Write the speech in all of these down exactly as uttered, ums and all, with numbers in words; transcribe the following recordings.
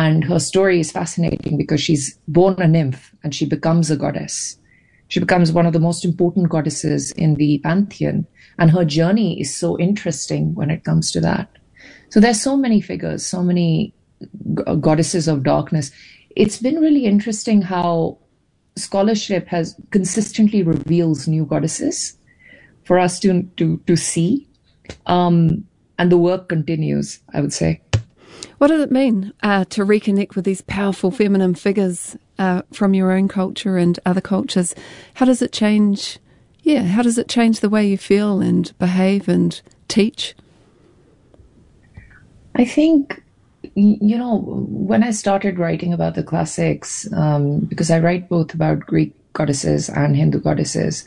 And her story is fascinating because she's born a nymph and she becomes a goddess. She becomes one of the most important goddesses in the pantheon. And her journey is so interesting when it comes to that. So there's so many figures, so many g- goddesses of darkness. It's been really interesting how scholarship has consistently reveals new goddesses for us to to, to see. Um, and the work continues, I would say. What does it mean uh, to reconnect with these powerful feminine figures uh, from your own culture and other cultures? How does it change, yeah, how does it change the way you feel and behave and teach? I think, you know, when I started writing about the classics, um, because I write both about Greek goddesses and Hindu goddesses,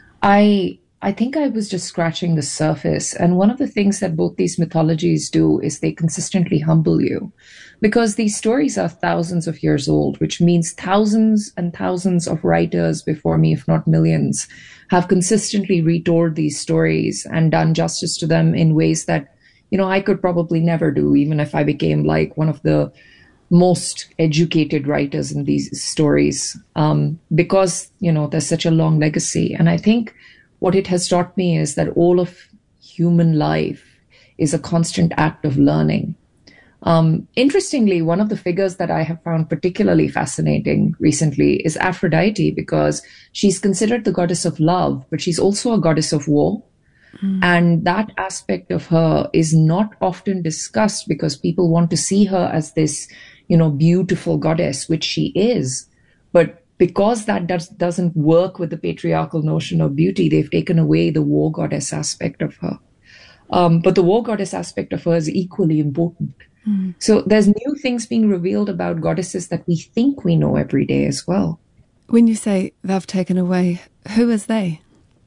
I I think I was just scratching the surface. And one of the things that both these mythologies do is they consistently humble you, because these stories are thousands of years old, which means thousands and thousands of writers before me, if not millions, have consistently retold these stories and done justice to them in ways that, you know, I could probably never do, even if I became like one of the most educated writers in these stories, um, because, you know, there's such a long legacy. And I think what it has taught me is that all of human life is a constant act of learning. Um, interestingly, one of the figures that I have found particularly fascinating recently is Aphrodite, because she's considered the goddess of love, but she's also a goddess of war. Mm. And that aspect of her is not often discussed because people want to see her as this, you know, beautiful goddess, which she is. But because that does, doesn't work with the patriarchal notion of beauty, they've taken away the war goddess aspect of her. Um, but the war goddess aspect of her is equally important. Mm. So there's new things being revealed about goddesses that we think we know every day as well. When you say they've taken away, who is they?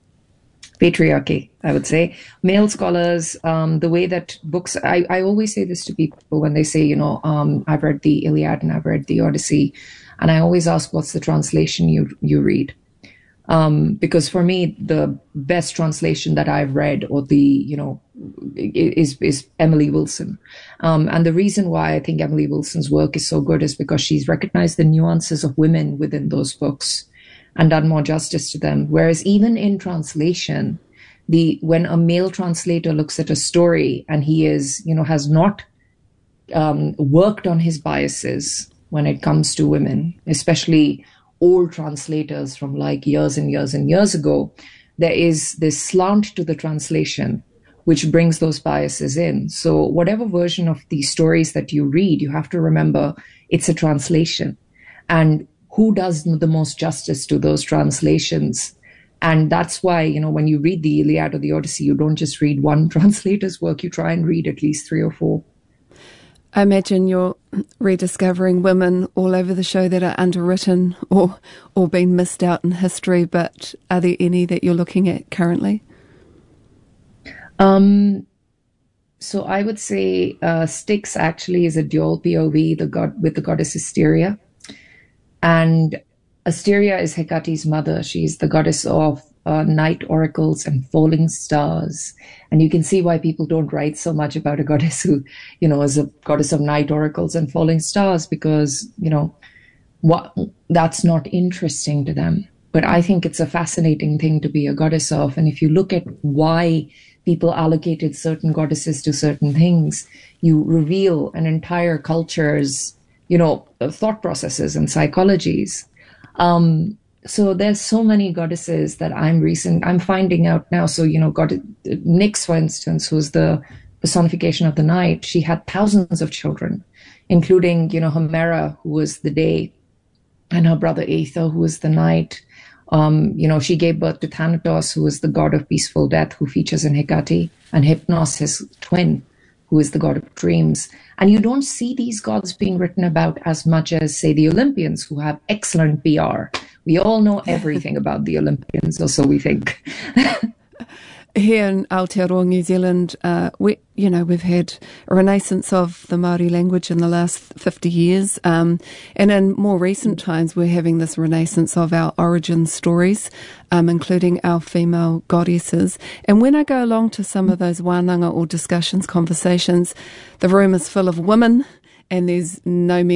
Patriarchy, I would say. Male scholars, um, the way that books, I, I always say this to people when they say, you know, um, I've read the Iliad and I've read the Odyssey. And I always ask, what's the translation you you read? Um, because for me, the best translation that I've read, or the, you know, is is Emily Wilson. Um, and the reason why I think Emily Wilson's work is so good is because she's recognized the nuances of women within those books and done more justice to them. Whereas even in translation, the when a male translator looks at a story and he is, you know, has not um, worked on his biases when it comes to women, especially old translators from like years and years and years ago, there is this slant to the translation, which brings those biases in. So whatever version of these stories that you read, you have to remember it's a translation. And who does the most justice to those translations? And that's why, you know, when you read the Iliad or the Odyssey, you don't just read one translator's work, you try and read at least three or four. I imagine you're rediscovering women all over the show that are underwritten or or been missed out in history, but are there any that you're looking at currently? Um, so I would say uh, Styx actually is a dual P O V the god with the goddess Asteria. And Asteria is Hecate's mother. She's the goddess of uh, night oracles and falling stars. And you can see why people don't write so much about a goddess who, you know, is a goddess of night oracles and falling stars, because, you know, what that's not interesting to them. But I think it's a fascinating thing to be a goddess of. And if you look at why people allocated certain goddesses to certain things, you reveal an entire culture's, you know, thought processes and psychologies. Um, so there's so many goddesses that I'm recent, I'm finding out now. So, you know, God, Nyx, for instance, who's the personification of the night, she had thousands of children, including, you know, Hemera, who was the day, and her brother Aether, who was the night. Um, you know, she gave birth to Thanatos, who is the god of peaceful death, who features in Hecate, and Hypnos, his twin, who is the god of dreams. And you don't see these gods being written about as much as, say, the Olympians, who have excellent P R. We all know everything about the Olympians, or so we think. Here in Aotearoa, New Zealand, uh, we, you know, we've had a renaissance of the Māori language in the last fifty years. Um, and in more recent times, we're having this renaissance of our origin stories, um, including our female goddesses. And when I go along to some of those wānanga or discussions, conversations, the room is full of women and there's no men